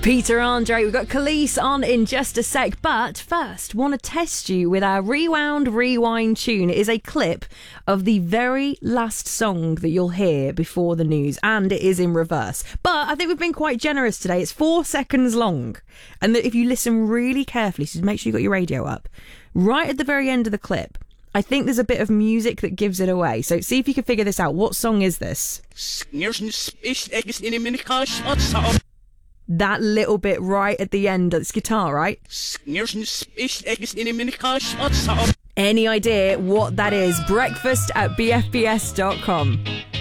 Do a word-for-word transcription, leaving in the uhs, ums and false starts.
Peter Andre, we've got Khalees on in just a sec, but first, want to test you with our Rewound Rewind tune. It is a clip of the very last song that you'll hear before the news, and it is in reverse. But I think we've been quite generous today. It's four seconds long, and if you listen really carefully, so make sure you've got your radio up, right at the very end of the clip, I think there's a bit of music that gives it away. So see if you can figure this out. What song is this? That little bit right at the end, it's guitar, right? Any idea what that is? Breakfast at b f b s dot com.